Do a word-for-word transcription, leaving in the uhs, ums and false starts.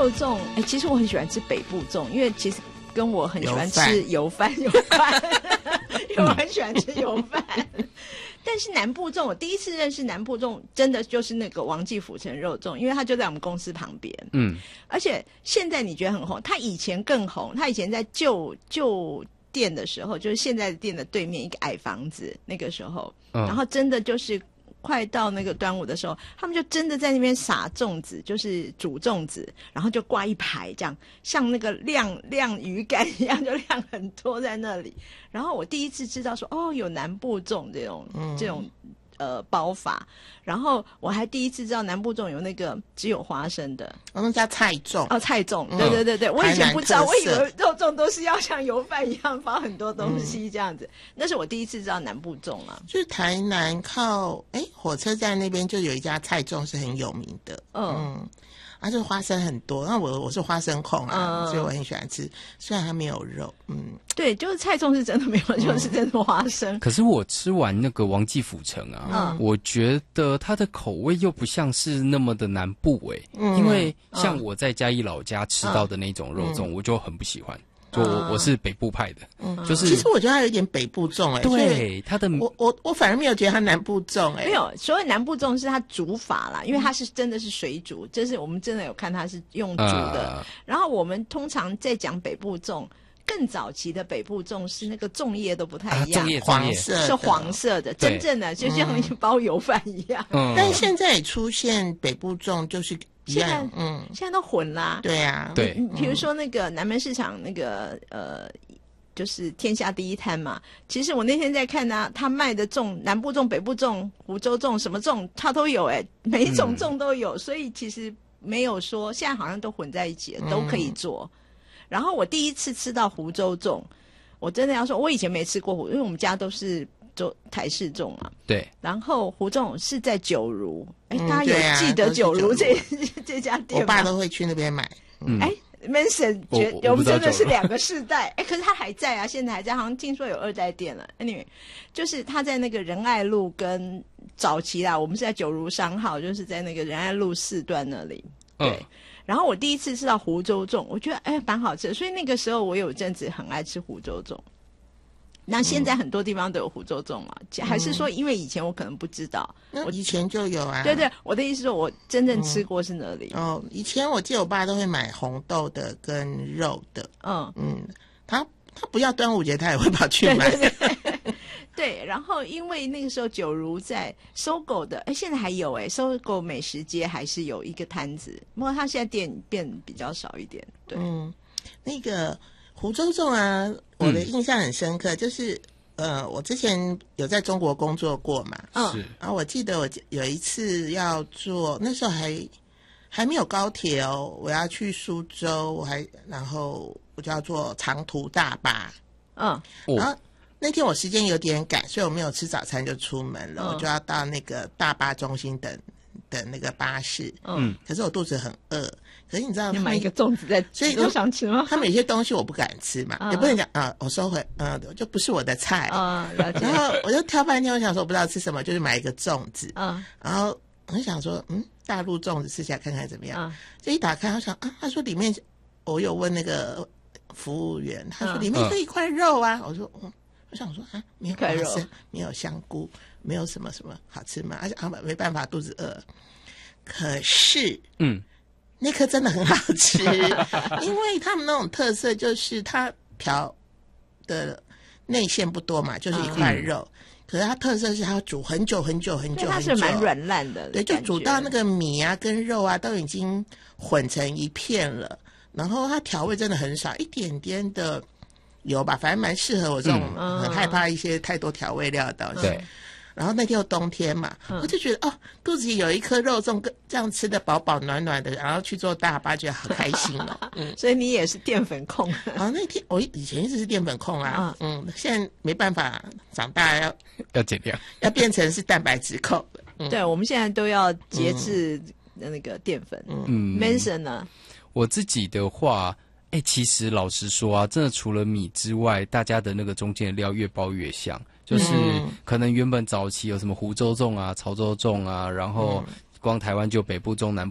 肉粽，哎，其实我很喜欢吃北部粽，因为其实跟我很喜欢吃油饭有关，因为我很喜欢吃油饭。但是南部粽，我第一次认识南部粽，真的就是那个王记府城肉粽，因为它就在我们公司旁边。嗯，而且现在你觉得很红，它以前更红，它以前在旧旧店的时候，就是现在的店的对面一个矮房子，那个时候，嗯、然后真的就是快到那个端午的时候，他们就真的在那边撒粽子，就是煮粽子，然后就挂一排这样，像那个晾晾鱼竿一样，就晾很多在那里。然后我第一次知道说，哦，有南部粽这种、嗯、这种呃包法。然后我还第一次知道南部粽有那个只有花生的， 我们叫菜粽。 哦，菜粽，对对对对，嗯、我以前不知道，我以为肉粽都是要像油饭一样包很多东西这样子。嗯、那是我第一次知道南部粽啊。 就是台南靠哎火车站那边就有一家菜粽是很有名的，嗯。嗯啊，就是花生很多，那我我是花生控啊、嗯，所以我很喜欢吃，虽然它没有肉，嗯， 对，就是菜粽是真的没有，嗯、就是真的花生。 可是我吃完那个王记府城啊，嗯、我觉得它的口味又不像是那么的南部哎、欸，嗯、因为像我在嘉义老家吃到的那种肉粽，嗯、我就很不喜欢。就我我是北部派的，嗯，就是其实我觉得它有点北部粽哎、欸， 对，它的我我我反而没有觉得它南部粽哎、欸， 没有，所谓南部粽是它煮法啦，因为它是真的是水煮，就是我们真的有看它是用煮的。呃、然后我们通常在讲北部粽，更早期的北部粽是那个粽叶都不太一样， 粽叶黄色是黄色的，真正的就像一包油饭一样。 嗯，但是现在也出现北部粽，就是一样， 现在嗯， 现在都混啦。 对啊， 对， 比如说那个南门市场那个呃。就是天下第一摊嘛。其实我那天在看他、啊，他卖的粽，南部粽、北部粽、湖州粽，什么粽他都有、欸，哎，每一种粽都有、嗯，所以其实没有说现在好像都混在一起了，都可以做。嗯、然后我第一次吃到湖州粽，我真的要说，我以前没吃过湖，因为我们家都是做台式粽嘛。 对。 然后湖粽是在九如，哎、嗯，大家有记得九如这、嗯啊、这家店吗？ 我爸都会去那边买。 嗯，哎。Manson 觉我们真的是两个世代，哎，可是他还在啊，现在还在，好像听说有二代店了。Anyway， 就是他在那个仁爱路跟早期啦，我们是在九如商号，就是在那个仁爱路四段那里。对，嗯、然后我第一次吃到湖州粽，我觉得哎蛮好吃的，所以那个时候我有一阵子很爱吃湖州粽。那现在很多地方都有湖州粽嘛、嗯？还是说因为以前我可能不知道？ 我以前就有啊。 对对，我的意思说，我真正吃过是哪里？ 嗯、哦，以前我记得我爸都会买红豆的跟肉的。嗯嗯，他他不要端午节，他也会跑去买。 对, 对, 对, 对，然后因为那个时候九如在搜狗的，哎，现在还有哎，搜狗美食街还是有一个摊子，不过他现在店变比较少一点。对， 嗯，那个。湖州粽啊，我的印象很深刻，嗯、就是呃，我之前有在中国工作过嘛， 嗯， 然后我记得我有一次要坐，那时候还还没有高铁哦，我要去苏州，我还然后我就要坐长途大巴， 嗯， 然后那天我时间有点赶，所以我没有吃早餐就出门了，嗯、我就要到那个大巴中心等等那个巴士，嗯，可是我肚子很饿。可是你知道， 你买一个粽子在， 所以都想吃吗？ 他们有些东西我不敢吃嘛，啊、也不能讲啊，我收回，嗯、呃，就不是我的菜啊。然后我就挑半天，我想说我不知道吃什么，就是买一个粽子，嗯，然后我就想说，嗯，大陆粽子吃起来看看怎么样？嗯、就一打开，我想啊，他说里面，我有问那个服务员，他说里面是一块肉啊，嗯、我说，嗯，我想说啊，没有花生，没有香菇，没有什么什么好吃嘛，而且啊没办法，肚子饿。可是，嗯。那颗真的很好吃，因为他们那种特色就是它条的内馅不多嘛，就是一块肉，嗯、可是它特色是它要煮很久很久很久很久， 它是蛮软烂的， 对，就煮到那个米啊跟肉啊都已经混成一片了，然后它调味真的很少，一点点的油吧，反正蛮适合我这种很害怕一些太多调味料的东西。 对。 然后那天又冬天嘛，嗯、我就觉得哦，肚子里有一颗肉粽，这样吃得饱饱暖暖的，然后去做大巴，觉得好开心哦。 嗯，所以你也是淀粉控。 啊，那天我以前一直是淀粉控啊，嗯，嗯现在没办法，长大要要减量， 要变成是蛋白质控的。 嗯、对，我们现在都要节制那个淀粉。嗯 ，Manson 呢？ 我自己的话。哎、欸，其实老实说啊，真的除了米之外，大家的那个中间的料越包越像，就是可能原本早期有什么湖州粽啊、潮州粽啊，然后光台湾就北部粽、南